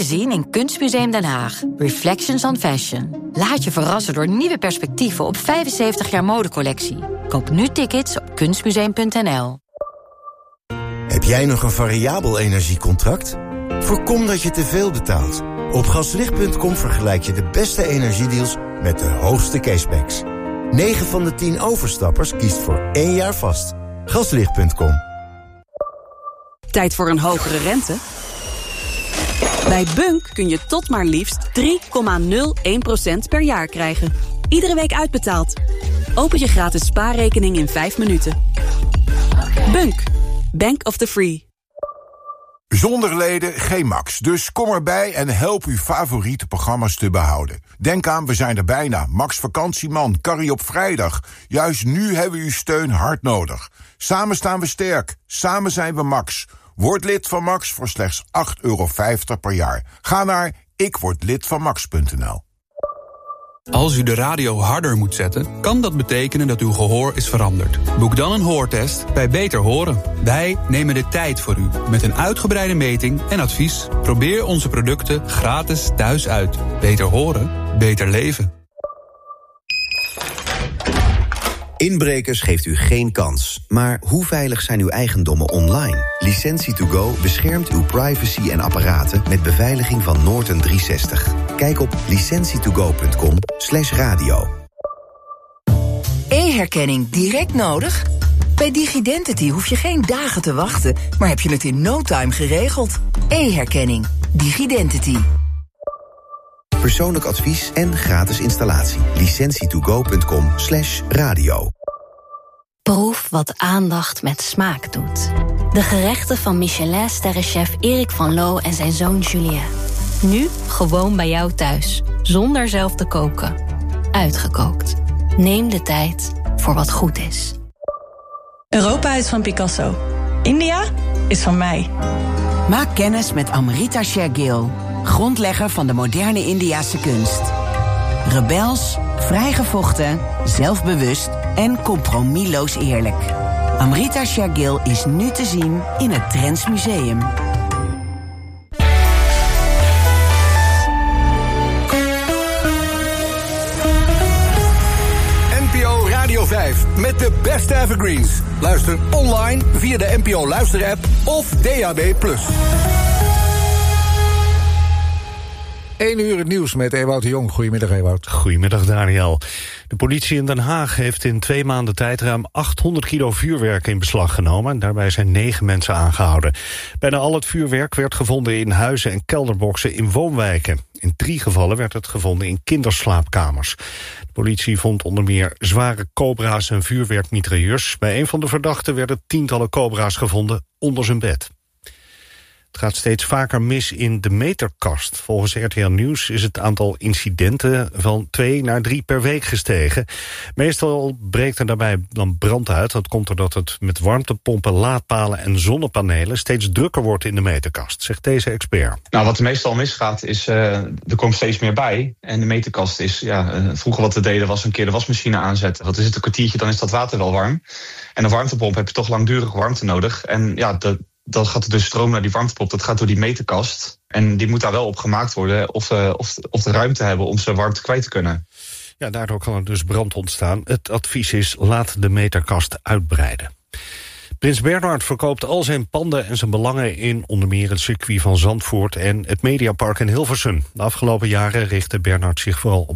te zien in Kunstmuseum Den Haag. Reflections on Fashion. Laat je verrassen door nieuwe perspectieven op 75 jaar modecollectie. Koop nu tickets op kunstmuseum.nl. Heb jij nog een variabel energiecontract? Voorkom dat je te veel betaalt. Op gaslicht.com vergelijk je de beste energiedeals met de hoogste cashbacks. 9 van de 10 overstappers kiest voor 1 jaar vast. Gaslicht.com. Tijd voor een hogere rente? Bij Bunk kun je tot maar liefst 3,01% per jaar krijgen. Iedere week uitbetaald. Open je gratis spaarrekening in 5 minuten. Bunk. Bank of the Free. Zonder leden geen Max. Dus kom erbij en help uw favoriete programma's te behouden. Denk aan, we zijn er bijna. Max Vakantieman, Carrie op vrijdag. Juist nu hebben we uw steun hard nodig. Samen staan we sterk. Samen zijn we Max. Word lid van Max voor slechts €8,50 per jaar. Ga naar ikwordlidvanmax.nl. Als u de radio harder moet zetten, kan dat betekenen dat uw gehoor is veranderd. Boek dan een hoortest bij Beter Horen. Wij nemen de tijd voor u met een uitgebreide meting en advies. Probeer onze producten gratis thuis uit. Beter horen, beter leven. Inbrekers geeft u geen kans. Maar hoe veilig zijn uw eigendommen online? Licentie2Go beschermt uw privacy en apparaten met beveiliging van Norton 360. Kijk op licentietogo.com/radio. E-herkenning direct nodig? Bij DigiDentity hoef je geen dagen te wachten, maar heb je het in no time geregeld. E-herkenning. DigiDentity. Persoonlijk advies en gratis installatie. licentietogo.com/radio. Proef wat aandacht met smaak doet. De gerechten van Michelin-sterrenchef Erik van Loo en zijn zoon Julien. Nu gewoon bij jou thuis, zonder zelf te koken. Uitgekookt. Neem de tijd voor wat goed is. Europa is van Picasso. India is van mij. Maak kennis met Amrita Shergill, grondlegger van de moderne Indiase kunst. Rebels, vrijgevochten, zelfbewust en compromisloos eerlijk. Amrita Shergill is nu te zien in het Trends Museum. NPO Radio 5 met de beste evergreens. Luister online via de NPO Luister-app of DAB+. 1 uur het nieuws met Ewout de Jong. Goedemiddag, Ewout. Goedemiddag, Daniel. De politie in Den Haag heeft in 2 maanden tijd ruim 800 kilo vuurwerk in beslag genomen. Daarbij zijn 9 mensen aangehouden. Bijna al het vuurwerk werd gevonden in huizen en kelderboxen in woonwijken. In 3 gevallen werd het gevonden in kinderslaapkamers. De politie vond onder meer zware cobra's en vuurwerkmitrailleurs. Bij een van de verdachten werden tientallen cobra's gevonden onder zijn bed. Het gaat steeds vaker mis in de meterkast. Volgens RTL Nieuws is het aantal incidenten van 2 naar 3 per week gestegen. Meestal breekt er daarbij dan brand uit. Dat komt doordat het met warmtepompen, laadpalen en zonnepanelen steeds drukker wordt in de meterkast, zegt deze expert. Nou, wat er meestal misgaat is, er komt steeds meer bij. En de meterkast is, vroeger wat we deden was een keer de wasmachine aanzetten. Wat is het, een kwartiertje, dan is dat water wel warm. En een warmtepomp heb je toch langdurig warmte nodig. En ja, dan gaat er dus stroom naar die warmtepomp. Dat gaat door die meterkast. En die moet daar wel op gemaakt worden of de ruimte hebben om ze warmte kwijt te kunnen. Ja, daardoor kan er dus brand ontstaan. Het advies is, laat de meterkast uitbreiden. Prins Bernhard verkoopt al zijn panden en zijn belangen in onder meer het circuit van Zandvoort en het Mediapark in Hilversum. De afgelopen jaren richtte Bernhard zich vooral op